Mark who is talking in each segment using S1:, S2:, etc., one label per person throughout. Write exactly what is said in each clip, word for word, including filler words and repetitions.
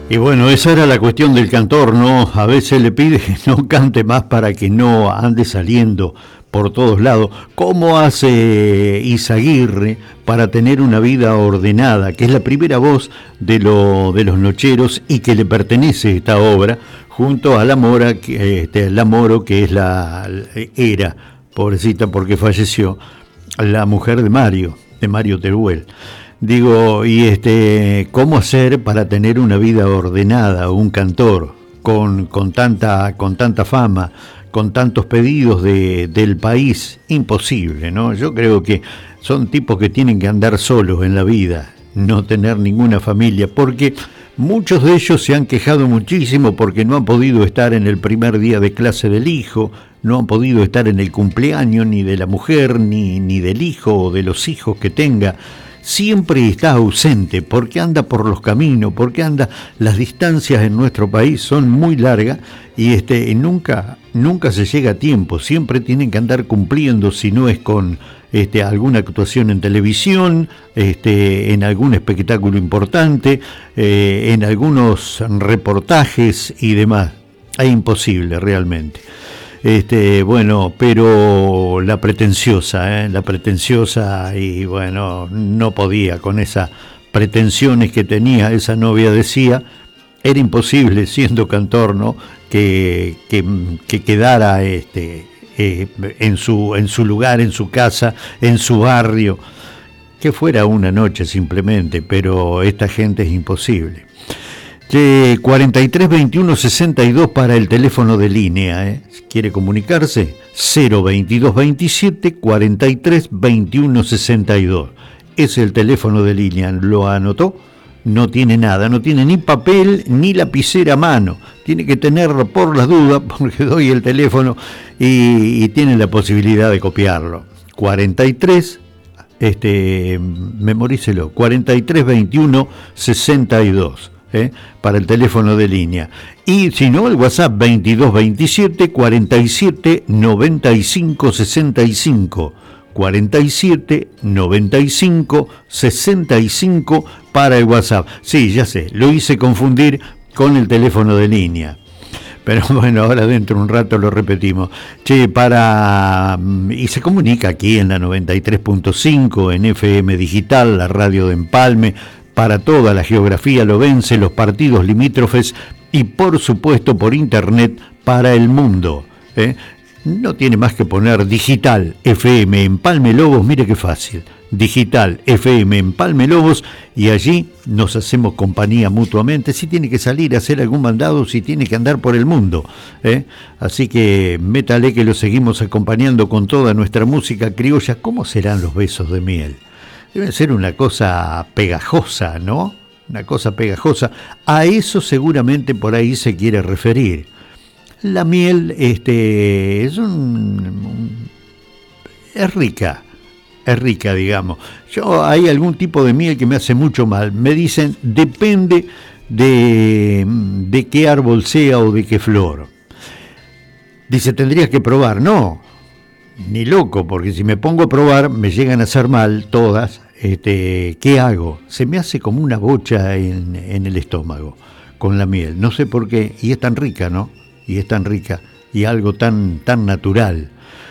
S1: Y bueno, esa era la cuestión del cantor, ¿no? A veces le pide que no cante más para que no ande saliendo por todos lados. ¿Cómo hace Izaguirre para tener una vida ordenada? Que es la primera voz de, lo, de los Nocheros y que le pertenece esta obra, junto a la Mora, que, este, la Moro, que es la, era, pobrecita porque falleció, la mujer de Mario, de Mario Teruel. Digo, y este, ¿cómo hacer para tener una vida ordenada, un cantor con, con, tanta, con tanta fama, con tantos pedidos de, del país? Imposible, ¿no? Yo creo que son tipos que tienen que andar solos en la vida, no tener ninguna familia, porque muchos de ellos se han quejado muchísimo porque no han podido estar en el primer día de clase del hijo, no han podido estar en el cumpleaños ni de la mujer, ni, ni del hijo o de los hijos que tenga. Siempre está ausente, porque anda por los caminos, porque anda, las distancias en nuestro país son muy largas y este, nunca, nunca se llega a tiempo, siempre tienen que andar cumpliendo, si no es con este, alguna actuación en televisión, este, en algún espectáculo importante, eh, en algunos reportajes y demás. Es imposible realmente. Este, bueno, pero la pretenciosa, ¿eh? la pretenciosa y bueno, no podía con esas pretensiones que tenía esa novia, decía, era imposible siendo cantor, ¿no? que, que, que quedara este, eh, en, su, en su lugar, en su casa, en su barrio, que fuera una noche simplemente, pero esta gente es imposible. De cuarenta y tres veintiuno sesenta y dos para el teléfono de línea, ¿eh? ¿Quiere comunicarse? cero veintidós veintisiete cuarenta y tres veintiuno sesenta y dos. Es el teléfono de línea. ¿Lo anotó? No tiene nada, no tiene ni papel ni lapicera a mano. Tiene que tenerlo por las dudas, porque doy el teléfono y, y tiene la posibilidad de copiarlo. cuarenta y tres, este, memorícelo, cuarenta y tres veintiuno sesenta y dos. ¿Eh? Para el teléfono de línea, y si no el WhatsApp veintidós veintisiete cuarenta y siete noventa y cinco sesenta y cinco, cuarenta y siete noventa y cinco sesenta y cinco para el WhatsApp. Sí, ya sé, lo hice confundir con el teléfono de línea, pero bueno, ahora dentro de un rato lo repetimos. Che, para... y se comunica aquí en la noventa y tres punto cinco, en F M Digital, la radio de Empalme, para toda la geografía lobense, los partidos limítrofes y por supuesto por internet para el mundo. ¿eh? No tiene más que poner Digital F M Empalme Lobos, mire qué fácil. Digital F M Empalme Lobos, y allí nos hacemos compañía mutuamente. Si tiene que salir a hacer algún mandado, si tiene que andar por el mundo. ¿eh? Así que métale que lo seguimos acompañando con toda nuestra música criolla. ¿Cómo serán los besos de miel? Debe ser una cosa pegajosa, ¿no? Una cosa pegajosa. A eso seguramente por ahí se quiere referir. La miel este, es, un, un, es rica, es rica, digamos. Yo hay algún tipo de miel que me hace mucho mal. Me dicen, depende de, de qué árbol sea o de qué flor. Dice, tendrías que probar. No, ni loco, porque si me pongo a probar me llegan a hacer mal todas. Este, ¿qué hago? Se me hace como una bocha en, en el estómago con la miel, no sé por qué, y es tan rica, ¿no? Y es tan rica, y algo tan, tan natural,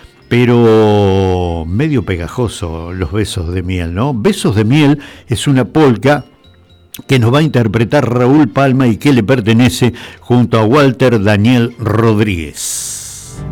S1: pero medio pegajoso los besos de miel, ¿no? Besos de miel es una polca que nos va a interpretar Raúl Palma y que le pertenece junto a Walter Daniel Rodríguez.